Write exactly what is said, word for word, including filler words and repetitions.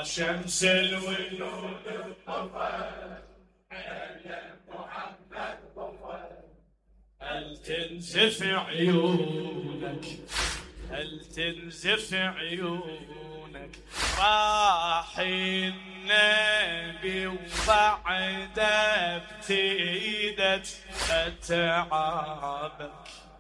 شمس الوجود طفت يا محمد طفت. هل تنزف عيونك هل تنزف عيونك راح النبي وبعده ابتدت اتعابك.